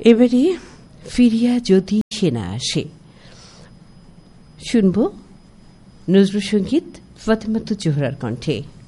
এবারে ফিরিয়া যদি সে না আসে, শুনব নজরুল সঙ্গীত ফাতেমাতুজ জোহরার কণ্ঠে।